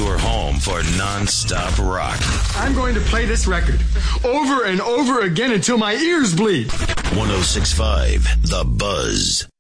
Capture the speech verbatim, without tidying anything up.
your home for non-stop rock. I'm going to play this record over and over again until my ears bleed. one oh six point five The Buzz.